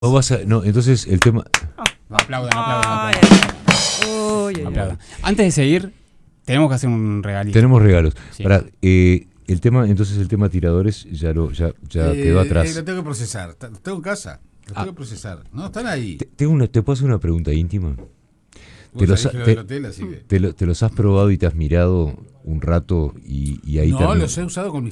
No vas a, no, entonces el tema. Aplaudan. Uy. Aplaudan. Antes de seguir, tenemos que hacer un regalito. Tenemos regalos. Sí. Pará, el tema tiradores ya quedó atrás. Lo tengo que procesar. Lo tengo en casa. Lo tengo que procesar. No, están ahí. ¿Te puedo hacer una pregunta íntima? Vos sabés que lo del hotel, así que... ¿Te los has probado y te has mirado un rato y ahí No, los he usado con mi